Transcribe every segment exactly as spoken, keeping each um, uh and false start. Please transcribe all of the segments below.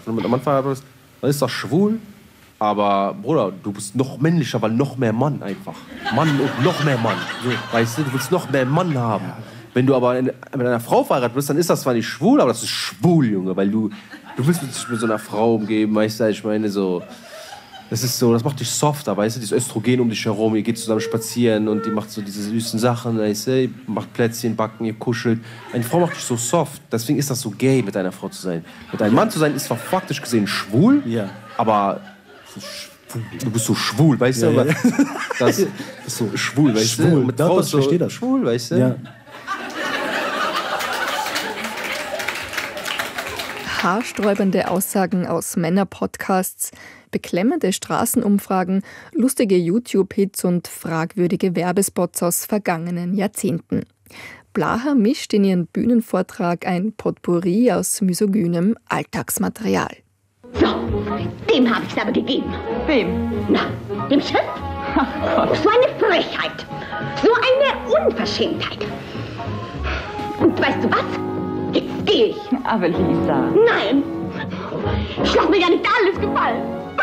Wenn du mit einem Mann verheiratet bist, dann ist das schwul. Aber, Bruder, du bist noch männlicher, weil noch mehr Mann einfach. Mann und noch mehr Mann. So, weißt du, du willst noch mehr Mann haben. Wenn du aber mit einer Frau verheiratet bist, dann ist das zwar nicht schwul, aber das ist schwul, Junge. Weil du, du willst dich mit so einer Frau umgeben, weißt du, ich meine so... Das ist so, das macht dich softer, weißt du, dieses Östrogen um dich herum, ihr geht zusammen spazieren und die macht so diese süßen Sachen, weißt du, ihr macht Plätzchen, backen, ihr kuschelt. Eine Frau macht dich so soft, deswegen ist das so gay, mit einer Frau zu sein. Mit einem Mann zu sein ist zwar faktisch gesehen schwul, ja. aber du bist so schwul, weißt du, ja, ja. Das ist so schwul, weißt schwul. du. Mit Frau ist so das. schwul, weißt du. Ja. Haarsträubende Aussagen aus Männer-Podcasts, beklemmende Straßenumfragen, lustige YouTube-Hits und fragwürdige Werbespots aus vergangenen Jahrzehnten. Blaha mischt in ihren Bühnenvortrag ein Potpourri aus misogynem Alltagsmaterial. So, dem habe ich es aber gegeben. Wem? Na, dem Chef. So eine Frechheit. So eine Unverschämtheit. Und weißt du was? Jetzt gehe ich. Aber Lisa. Nein. Ich lasse mir ja nicht alles gefallen.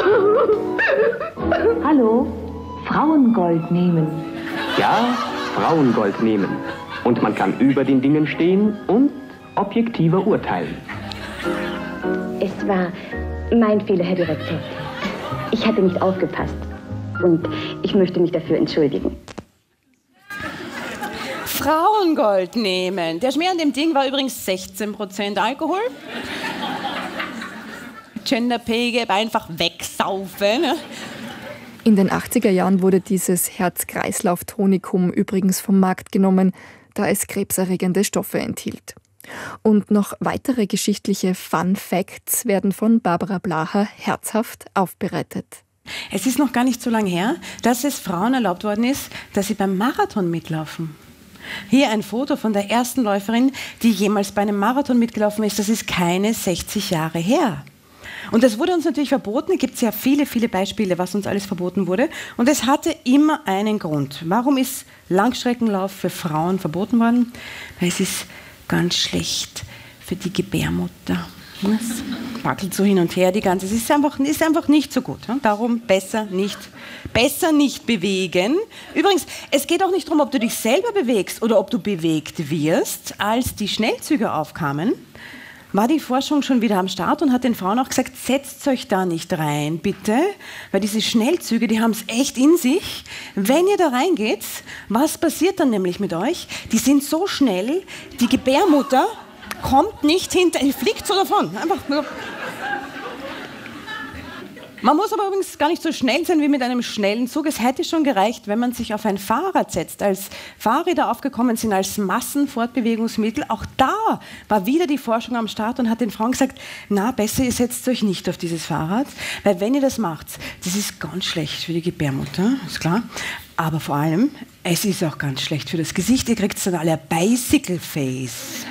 Hallo? Frauengold nehmen. Ja, Frauengold nehmen. Und man kann über den Dingen stehen und objektiver urteilen. Es war mein Fehler, Herr Direktor. Ich hatte nicht aufgepasst. Und ich möchte mich dafür entschuldigen. Frauengold nehmen. Der Schmäh an dem Ding war übrigens sechzehn Prozent Alkohol. Gender Pay Gap einfach wegsaufen. Ne? In den achtziger Jahren wurde dieses Herz-Kreislauf-Tonikum übrigens vom Markt genommen, da es krebserregende Stoffe enthielt. Und noch weitere geschichtliche Fun Facts werden von Barbara Blaha herzhaft aufbereitet. Es ist noch gar nicht so lange her, dass es Frauen erlaubt worden ist, dass sie beim Marathon mitlaufen. Hier ein Foto von der ersten Läuferin, die jemals bei einem Marathon mitgelaufen ist. Das ist keine sechzig Jahre her. Und das wurde uns natürlich verboten. Es gibt ja viele, viele Beispiele, was uns alles verboten wurde. Und es hatte immer einen Grund. Warum ist Langstreckenlauf für Frauen verboten worden? Weil es ist ganz schlecht für die Gebärmutter. Es wackelt so hin und her die ganze. Es ist einfach, ist einfach nicht so gut. Darum besser nicht, besser nicht bewegen. Übrigens, es geht auch nicht darum, ob du dich selber bewegst oder ob du bewegt wirst. Als die Schnellzüge aufkamen, war die Forschung schon wieder am Start und hat den Frauen auch gesagt, setzt euch da nicht rein, bitte. Weil diese Schnellzüge, die haben es echt in sich. Wenn ihr da reingeht, was passiert dann nämlich mit euch? Die sind so schnell, die Gebärmutter kommt nicht hinter, die fliegt so davon. Einfach nur. Man muss aber übrigens gar nicht so schnell sein wie mit einem schnellen Zug. Es hätte schon gereicht, wenn man sich auf ein Fahrrad setzt. Als Fahrräder aufgekommen sind als Massenfortbewegungsmittel, auch da war wieder die Forschung am Start und hat den Frauen gesagt, na, besser ihr setzt euch nicht auf dieses Fahrrad, weil wenn ihr das macht, das ist ganz schlecht für die Gebärmutter, ist klar. Aber vor allem, es ist auch ganz schlecht für das Gesicht. Ihr kriegt dann alle Bicycle Face.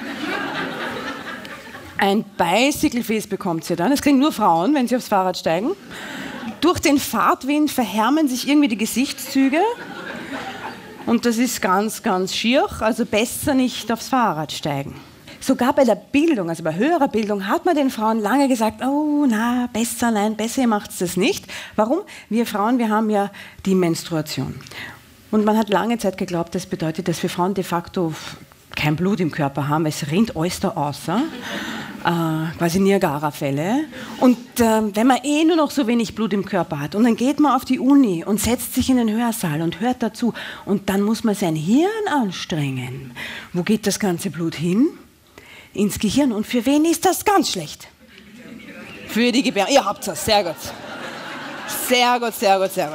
Ein Bicycle Face bekommt ihr dann. Das kriegen nur Frauen, wenn sie aufs Fahrrad steigen. Durch den Fahrtwind verhärmen sich irgendwie die Gesichtszüge. Und das ist ganz, ganz schier. Also besser nicht aufs Fahrrad steigen. Sogar bei der Bildung, also bei höherer Bildung, hat man den Frauen lange gesagt, oh, na, besser, nein, besser, ihr macht das nicht. Warum? Wir Frauen, wir haben ja die Menstruation. Und man hat lange Zeit geglaubt, das bedeutet, dass wir Frauen de facto kein Blut im Körper haben, weil es rinnt alles da außer. Äh, quasi Niagara-Fälle. Und äh, wenn man eh nur noch so wenig Blut im Körper hat und dann geht man auf die Uni und setzt sich in den Hörsaal und hört dazu und dann muss man sein Hirn anstrengen. Wo geht das ganze Blut hin? Ins Gehirn. Und für wen ist das ganz schlecht? Für die Gebärmutter. Ihr habt das. Sehr gut. Sehr gut, sehr gut, sehr gut.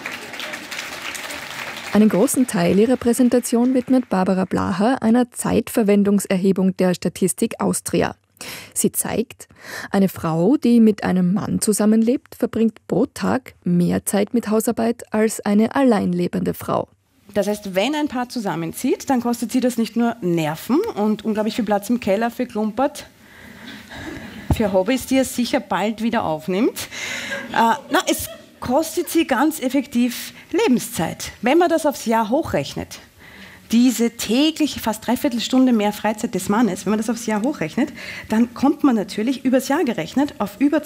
Einen großen Teil ihrer Präsentation widmet Barbara Blaha einer Zeitverwendungserhebung der Statistik Austria. Sie zeigt, eine Frau, die mit einem Mann zusammenlebt, verbringt pro Tag mehr Zeit mit Hausarbeit als eine alleinlebende Frau. Das heißt, wenn ein Paar zusammenzieht, dann kostet sie das nicht nur Nerven und unglaublich viel Platz im Keller für Klumpert, für Hobbys, die er sicher bald wieder aufnimmt. Äh, na, es kostet sie ganz effektiv Lebenszeit. Wenn man das aufs Jahr hochrechnet, diese tägliche, fast dreiviertel Stunde mehr Freizeit des Mannes, wenn man das aufs Jahr hochrechnet, dann kommt man natürlich übers Jahr gerechnet auf über